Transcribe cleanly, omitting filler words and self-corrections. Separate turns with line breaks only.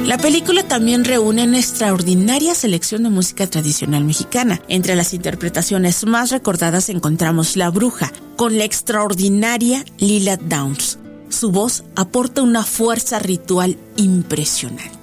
La película también reúne una extraordinaria selección de música tradicional mexicana. Entre las interpretaciones más recordadas encontramos La Bruja, con la extraordinaria Lila Downs. Su voz aporta una fuerza ritual impresionante.